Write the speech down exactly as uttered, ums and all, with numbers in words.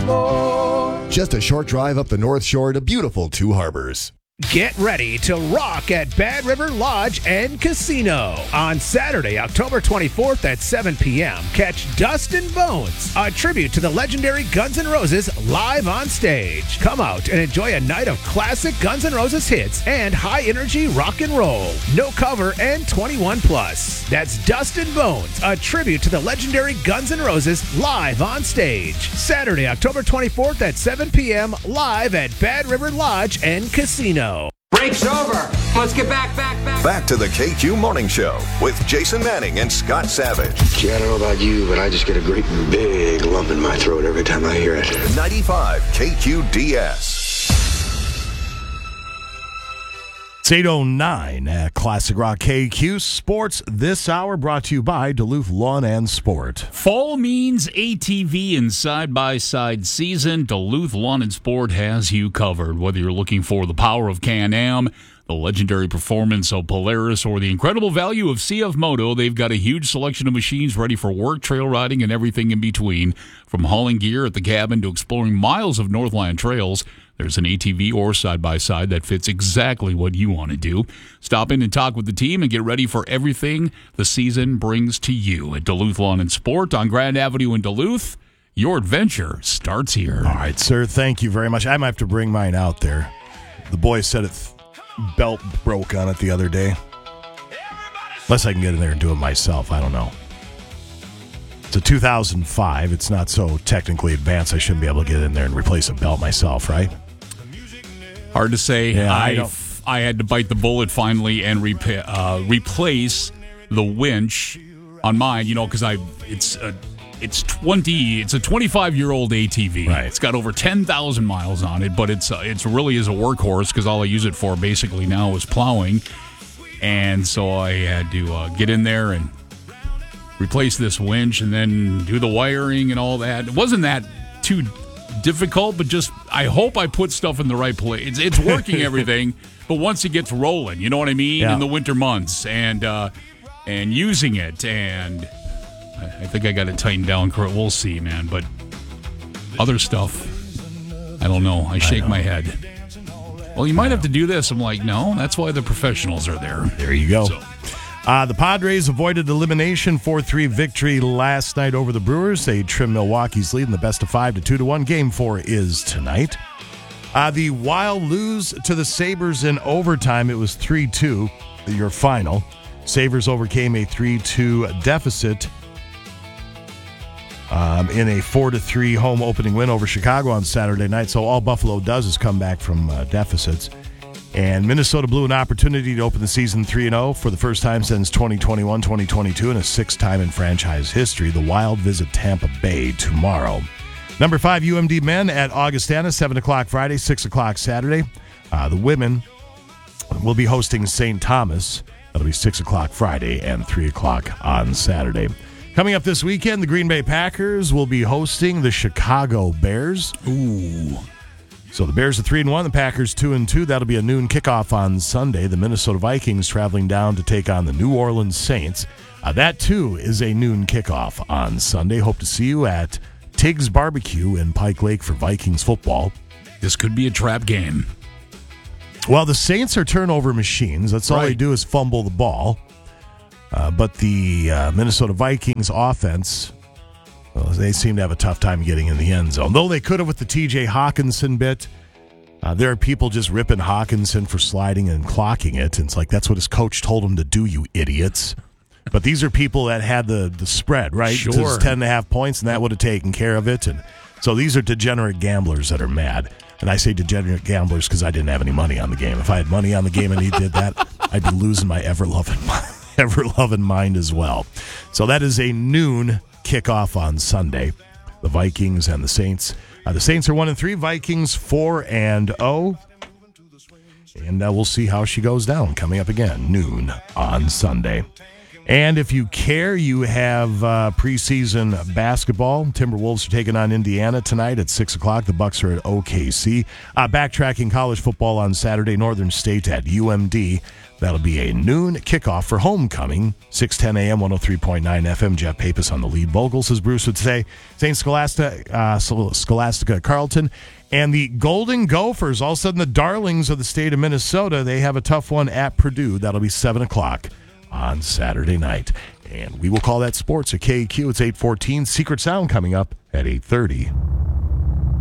more. Just a short drive up the North Shore to beautiful Two Harbors. Get ready to rock at Bad River Lodge and Casino. On Saturday, October twenty-fourth at seven p.m., catch Dust and Bones, a tribute to the legendary Guns N' Roses live on stage. Come out and enjoy a night of classic Guns N' Roses hits and high-energy rock and roll. No cover and twenty-one plus. That's Dust and Bones, a tribute to the legendary Guns N' Roses live on stage. Saturday, October twenty-fourth at seven p.m., live at Bad River Lodge and Casino. Break's over. Let's get back, back, back. Back to the K Q Morning Show with Jason Manning and Scott Savage. Gee, I don't know about you, but I just get a great big lump in my throat every time I hear it. ninety-five K Q D S. It's eight oh nine at Classic Rock K Q Sports. This hour brought to you by Duluth Lawn and Sport. Fall means A T V and side-by-side season. Duluth Lawn and Sport has you covered. Whether you're looking for the power of Can-Am, the legendary performance of Polaris, or the incredible value of C F Moto, they've got a huge selection of machines ready for work, trail riding, and everything in between. From hauling gear at the cabin to exploring miles of Northland trails, there's an A T V or side-by-side that fits exactly what you want to do. Stop in and talk with the team and get ready for everything the season brings to you at Duluth Lawn and Sport on Grand Avenue in Duluth. Your adventure starts here. All right, sir. Thank you very much. I might have to bring mine out there. The boys said it th- belt broke on it the other day. Unless I can get in there and do it myself. I don't know. It's a two thousand five. It's not so technically advanced. I shouldn't be able to get in there and replace a belt myself, right? Hard to say. Yeah, I I don't- I had to bite the bullet finally and repa- uh, replace the winch on mine. You know, because I it's a it's twenty it's a twenty-five year old A T V. Right. It's got over ten thousand miles on it, but it's uh, it's really is a workhorse because all I use it for basically now is plowing, and so I had to uh, get in there and replace this winch and then do the wiring and all that. It wasn't that too difficult, but just I hope I put stuff in the right place. It's, it's working everything, but once it gets rolling, you know what I mean, yeah. in the winter months and uh, and using it, and I, I think I got it tightened down. We'll see, man. But other stuff, I don't know. I shake I my head. Well, you might have to do this. I'm like, no, that's why the professionals are there. There you go. So. Uh, the Padres avoided elimination, four three victory last night over the Brewers. They trimmed Milwaukee's lead in the best of five to two to one. Game four is tonight. Uh, the Wild lose to the Sabres in overtime. It was three two, your final. Sabres overcame a three two deficit um, in a four to three home opening win over Chicago on Saturday night. So all Buffalo does is come back from uh, deficits. And Minnesota blew an opportunity to open the season three and oh for the first time since twenty twenty-one twenty twenty-two and a sixth time in franchise history. The Wild visit Tampa Bay tomorrow. Number five, U M D men at Augustana, seven o'clock Friday, six o'clock Saturday. Uh, the women will be hosting Saint Thomas. That'll be six o'clock Friday and three o'clock on Saturday. Coming up this weekend, the Green Bay Packers will be hosting the Chicago Bears. Ooh. So the Bears are three and one, the Packers two and two. That'll be a noon kickoff on Sunday. The Minnesota Vikings traveling down to take on the New Orleans Saints. Uh, that too is a noon kickoff on Sunday. Hope to see you at Tiggs Barbecue in Pike Lake for Vikings football. This could be a trap game. Well, the Saints are turnover machines. That's all Right. they do is fumble the ball. Uh, but the uh, Minnesota Vikings offense, well, they seem to have a tough time getting in the end zone. Though they could have with the T J Hawkinson bit. Uh, there are people just ripping Hawkinson for sliding and clocking it. And it's like, that's what his coach told him to do, you idiots. But these are people that had the, the spread, right? Sure. It was ten and a half points, and that would have taken care of it. And so these are degenerate gamblers that are mad. And I say degenerate gamblers because I didn't have any money on the game. If I had money on the game and he did that, I'd be losing my ever-loving mind, ever-loving mind as well. So that is a noon kickoff on Sunday. The Vikings and the Saints. Uh, the Saints are one and three. Vikings four and oh. And uh, we'll see how she goes down coming up again noon on Sunday. And if you care, you have uh, preseason basketball. Timberwolves are taking on Indiana tonight at six o'clock. The Bucks are at O K C. Uh, backtracking college football on Saturday, Northern State at U M D. That'll be a noon kickoff for homecoming, six ten a.m., one oh three point nine F M. Jeff Pappas on the lead vocals, as Bruce would say. Saint Scholastica, uh, Scholastica Carleton. And the Golden Gophers, all of a sudden the darlings of the state of Minnesota, they have a tough one at Purdue. That'll be seven o'clock on Saturday night. And we will call that sports at K Q. It's eight fourteen. Secret Sound coming up at eight thirty.